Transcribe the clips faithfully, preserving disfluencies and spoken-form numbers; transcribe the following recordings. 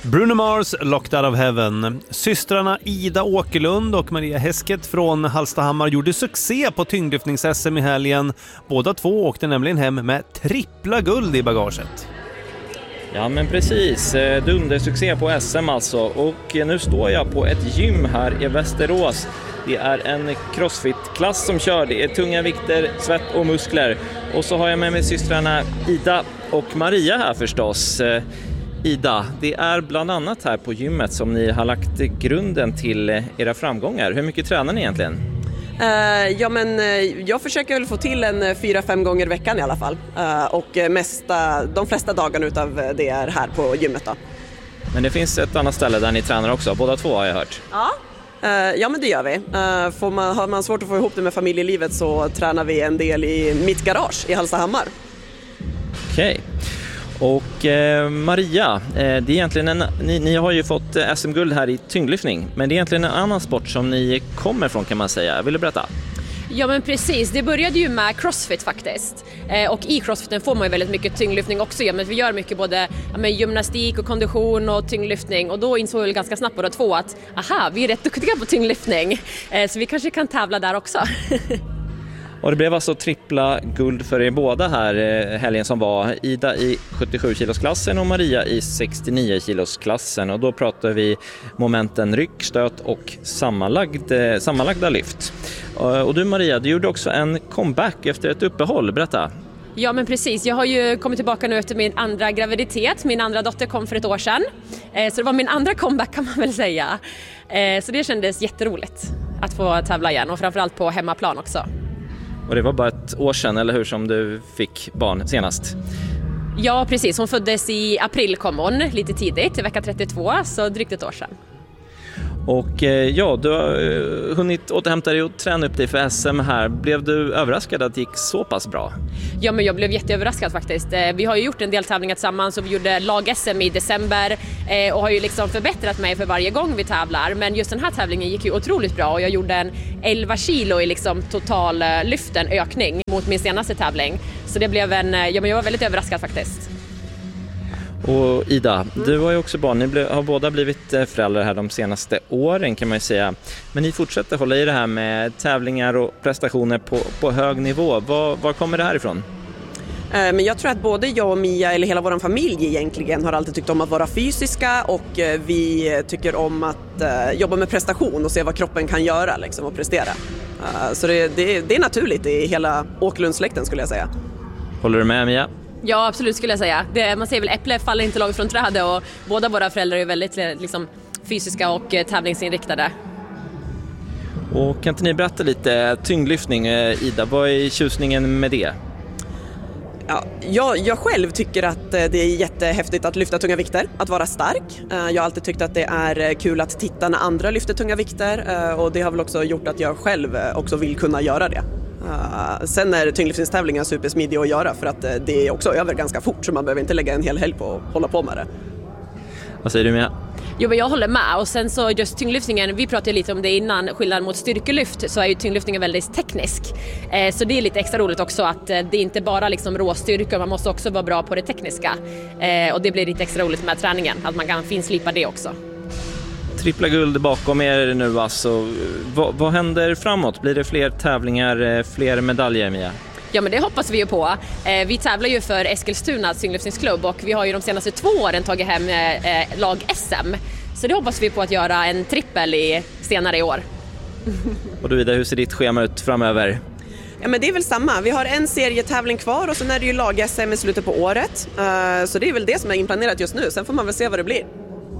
Bruno Mars, Locked Out of Heaven. Systrarna Ida Åkerlund och Maria Häsket från Hallstahammar gjorde succé på tyngdlyftnings-S M i helgen. Båda två åkte nämligen hem med trippla guld i bagaget. Ja men precis, dundersuccé på S M alltså. Och nu står jag på ett gym här i Västerås. Det är en crossfit-klass som kör. Det är tunga vikter, svett och muskler. Och så har jag med mig systrarna Ida och Maria här förstås. Ida, det är bland annat här på gymmet som ni har lagt grunden till era framgångar. Hur mycket tränar ni egentligen? Uh, ja men uh, jag försöker väl få till en uh, fyra, fem gånger i veckan i alla fall. Uh, och uh, mesta, de flesta dagarna utav uh, det är här på gymmet då. Men det finns ett annat ställe där ni tränar också, båda två har jag hört. Ja, uh, ja men det gör vi. Uh, får man, har man svårt att få ihop det med familjelivet så tränar vi en del i mitt garage i Hallstahammar. Okej. Okay. Och eh, Maria, eh, det är egentligen en, ni, ni har ju fått eh, S M-guld här i tyngdlyftning, men det är egentligen en annan sport som ni kommer från kan man säga. Vill du berätta? Ja men precis, det började ju med crossfit faktiskt. Eh, och i crossfiten får man ju väldigt mycket tyngdlyftning också. Ja, men vi gör mycket både ja, men gymnastik och kondition och tyngdlyftning. Och då insåg vi ganska snabbt båda två att aha, vi är rätt duktiga på tyngdlyftning. Eh, så vi kanske kan tävla där också. Och det blev alltså trippla guld för er båda här helgen som var. Ida i sjuttiosju kilosklassen och Maria i sextionio kilosklassen. Och då pratar vi momenten ryck, stöt och sammanlagd, sammanlagda lyft. Och du Maria, du gjorde också en comeback efter ett uppehåll. Berätta. Ja men precis, jag har ju kommit tillbaka nu efter min andra graviditet. Min andra dotter kom för ett år sedan. Så det var min andra comeback kan man väl säga. Så det kändes jätteroligt att få tävla igen och framförallt på hemmaplan också. Och det var bara ett år sedan, eller hur, som du fick barn senast? Ja, precis. Hon föddes i april kom hon, lite tidigt, i vecka trettiotvå, så drygt ett år sedan. Och ja, du har hunnit återhämta dig och träna upp dig för S M här. Blev du överraskad att det gick så pass bra? Ja, men jag blev jätteöverraskad faktiskt. Vi har ju gjort en del tävlingar tillsammans och vi gjorde lag-S M i december och har ju liksom förbättrat mig för varje gång vi tävlar. Men just den här tävlingen gick ju otroligt bra och jag gjorde en elva kilo i liksom total lyften ökning mot min senaste tävling. Så det blev en, ja men jag var väldigt överraskad faktiskt. Och Ida, du har ju också barn, ni har båda blivit föräldrar här de senaste åren kan man ju säga. Men ni fortsätter hålla i det här med tävlingar och prestationer på, på hög nivå. Var, var kommer det här ifrån? Men jag tror att både jag och Mia, eller hela vår familj egentligen, har alltid tyckt om att vara fysiska och vi tycker om att jobba med prestation och se vad kroppen kan göra liksom, och prestera. Så det, det, det är naturligt i hela Åkerlundsläkten skulle jag säga. Håller du med Mia? Ja, absolut skulle jag säga. Det, man säger väl äpple faller inte långt från trädet och båda våra föräldrar är väldigt liksom, fysiska och eh, tävlingsinriktade. Och kan inte ni berätta lite tyngdlyftning, Ida? Vad är tjusningen med det? Ja, jag, jag själv tycker att det är jättehäftigt att lyfta tunga vikter, att vara stark. Jag har alltid tyckt att det är kul att titta när andra lyfter tunga vikter och det har väl också gjort att jag själv också vill kunna göra det. Uh, sen är tyngdlyftningstävlingar supersmidiga att göra för att det är också över ganska fort så man behöver inte lägga en hel helg på att hålla på med det. Vad säger du Mia? Jo men jag håller med och sen så just tyngdlyftningen, vi pratade lite om det innan, skillnad mot styrkelyft så är ju tyngdlyftningen väldigt teknisk. Eh, så det är lite extra roligt också att eh, det är inte bara liksom råstyrka, man måste också vara bra på det tekniska. Eh, och det blir lite extra roligt med träningen, att man kan finslipa det också. Trippla guld bakom er nu alltså. Vad, vad händer framåt? Blir det fler tävlingar, fler medaljer Mia? Ja men det hoppas vi ju på. Eh, vi tävlar ju för Eskilstuna tyngdlyftningsklubb och vi har ju de senaste två åren tagit hem eh, lag-S M. Så det hoppas vi på att göra en trippel i, senare i år. Och du Ida, hur ser ditt schema ut framöver? Ja men det är väl samma. Vi har en serietävling kvar och sen är det ju lag-S M i slutet på året. Uh, så det är väl det som är inplanerat just nu. Sen får man väl se vad det blir.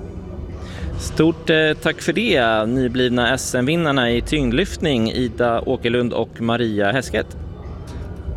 Stort eh, tack för det, nyblivna S M-vinnarna i tyngdlyftning Ida Åkerlund och Maria Häsket.